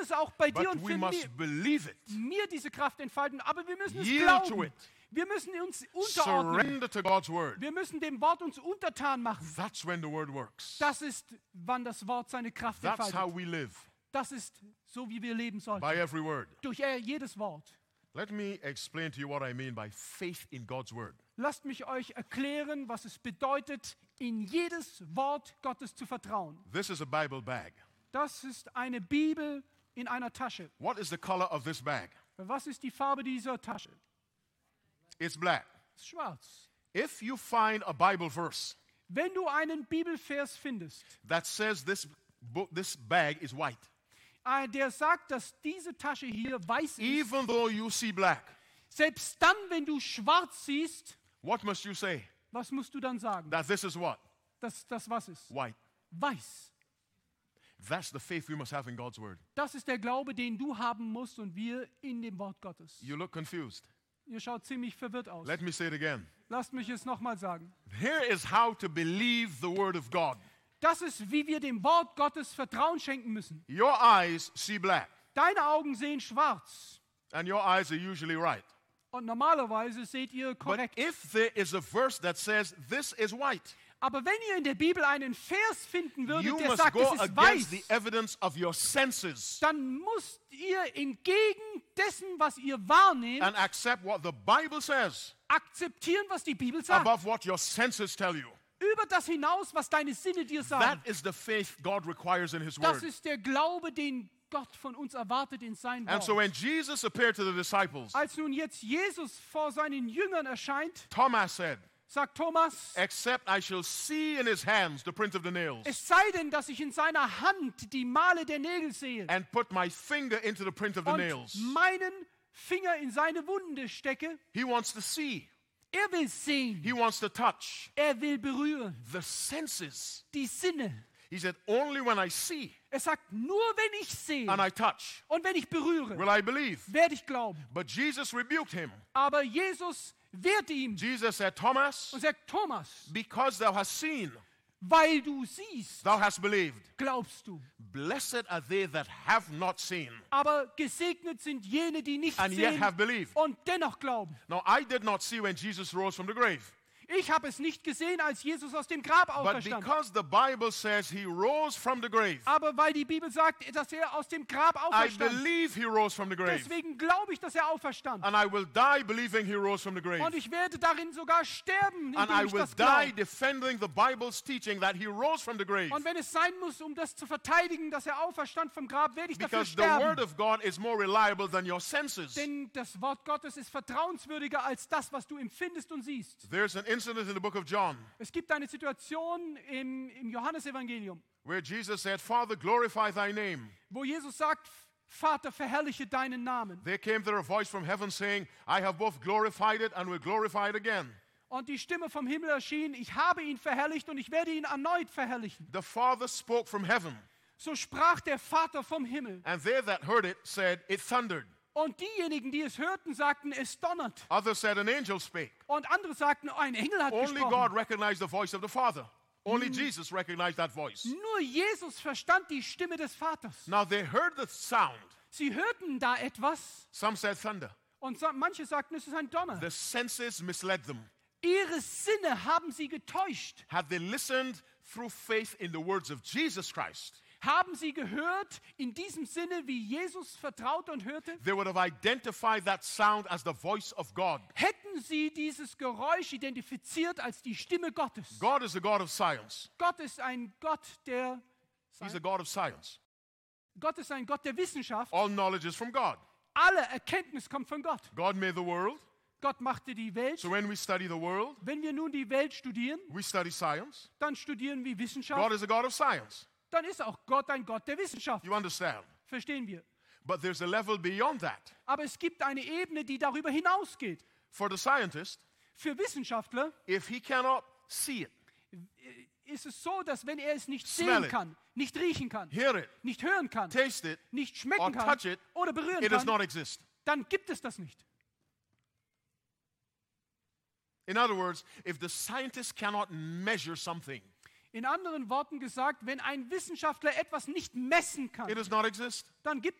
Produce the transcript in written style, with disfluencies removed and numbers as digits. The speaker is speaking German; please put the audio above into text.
es auch bei dir but und we für must believe it, mir diese Kraft entfalten, aber wir müssen es yield to glauben. it, Wir müssen uns unterordnen. surrender to God's word. Wir müssen dem Wort uns untertan machen. That's when the word works. Das ist, wann das Wort seine Kraft That's how entfaltet. we live, Das ist so, wie wir leben sollten. by every word. Durch jedes Wort. Let me explain to you what I mean by faith in God's word. Lasst mich euch erklären, was es bedeutet, in jedes Wort Gottes zu vertrauen. This is a Bible bag. Das ist eine Bibel in einer Tasche. What is the color of this bag? Was ist die Farbe dieser Tasche? It's black. Es ist schwarz. If you find a Bible verse Wenn du einen Bibelvers findest, that says this bag is white, der sagt, dass diese Tasche hier weiß ist, even though you see black, selbst dann, wenn du schwarz siehst, what must you say? was musst du dann sagen? That this is what? Dass das was ist? White. Weiß. That's the faith we must have in God's word. Das ist der Glaube, den du haben musst und wir in dem Wort Gottes. You look confused. Ihr schaut ziemlich verwirrt aus. Let me say it again. Lasst mich es nochmal sagen. Here is how to believe the word of God. Das ist, wie wir dem Wort Gottes Vertrauen schenken müssen. Your eyes see black, Deine Augen sehen schwarz and your eyes are usually right. und normalerweise seht ihr But korrekt. if there is a verse that says this is white, Aber wenn ihr in der Bibel einen Vers finden würdet, you der must sagt, go es ist against the weiß, evidence of your senses dann müsst ihr entgegen dessen, was ihr wahrnehmt, and accept what the Bible says akzeptieren, was die Bibel sagt. above what your senses tell you. Über das hinaus, was deine Sinne dir sagen. That is the faith God requires in His Das Word. ist der Glaube, den Gott von uns erwartet in sein And so Wort. when Jesus appeared to the disciples, Als nun jetzt Jesus vor seinen Jüngern erscheint, Thomas said, sagt Thomas, except I shall see in his hands the print of the nails, es sei denn, dass ich in seiner Hand die Male der Nägel sehe and put my finger into the print of the und nails. meinen Finger in seine Wunde stecke. He wants to see. Er will sehen. He wants to touch. Er will berühren. The senses. Die Sinne. He said, only when I see Er sagt, nur wenn ich sehe and I touch und wenn ich berühre, will I believe. werde ich glauben. But Jesus rebuked him. Aber Jesus wehrte ihm Jesus said, Thomas, und sagt, Thomas, because thou hast seen, weil du siehst, thou hast believed. glaubst du. Blessed are they that have not seen Aber gesegnet sind jene, die nicht and yet sehen have believed. und dennoch glauben. Now, I did not see when Jesus rose from the grave. Ich habe es nicht gesehen, als Jesus aus dem Grab But auferstand. because the Bible says he rose from the grave, Aber weil die Bibel sagt, dass er aus dem Grab I auferstand, believe he rose from the grave. deswegen glaube ich, dass er auferstand. And I will die believing he rose from the grave. Und ich werde darin sogar sterben, And indem I ich will das die glaube. defending the Bible's teaching that he rose from the grave. Und wenn es sein muss, um das zu verteidigen, dass er auferstand vom Grab, werde ich dafür Because the word sterben. of God is more reliable than your senses. Denn das Wort Gottes ist vertrauenswürdiger als das, was du empfindest und siehst. There's an incident in the book of John Es gibt eine Situation im Johannesevangelium, where Jesus said, Father, glorify thy name. wo Jesus sagt, Vater, verherrliche deinen Namen. There came there a voice from heaven saying, I have both glorified it and will glorify it again. Und die Stimme vom Himmel erschien, ich habe ihn verherrlicht und ich werde ihn erneut verherrlichen. The Father spoke from heaven, So sprach der Vater vom Himmel. and they that heard it said, it thundered. Und diejenigen, die es hörten, sagten, es donnert. Others said, an angel spake. Und andere sagten, ein Engel hat Only God gesprochen. recognized the voice of the Father. Only Jesus recognized that voice. Nur Jesus verstand die Stimme des Vaters. Now they heard the sound. Sie hörten da etwas Some said thunder. und manche sagten, es ist ein Donner. The senses misled them. Ihre Sinne haben sie getäuscht. Had they listened through faith in the words of Jesus Christ, Haben sie gehört, in diesem Sinne, wie Jesus vertraut und hörte? they would have identified that sound as the voice of God. Hätten sie dieses Geräusch identifiziert als die Stimme Gottes. God is a God of science. Gott ist ein Gott der He's a God of science. Gott ist ein Gott der Wissenschaft. All knowledge is from God. Alle Erkenntnis kommt von Gott. God made the world. Gott machte die Welt. So when we study the world, Wenn wir nun die Welt studieren, we study science. dann studieren wir God Wissenschaft. is a God of science. Dann ist auch Gott ein Gott der Wissenschaft. You understand? Verstehen wir. But there's a level beyond that. Aber es gibt eine Ebene, die darüber hinausgeht. For the scientist, Für Wissenschaftler if he cannot see it, ist es so, dass wenn er es nicht Smell sehen it. kann, nicht riechen kann, hear it, nicht hören kann, taste it, nicht or schmecken kann touch it, oder berühren it does not kann, exist. dann gibt es das nicht. In other words, if the scientist cannot measure something, In anderen Worten gesagt, wenn ein Wissenschaftler etwas nicht messen it kann, does not exist. dann gibt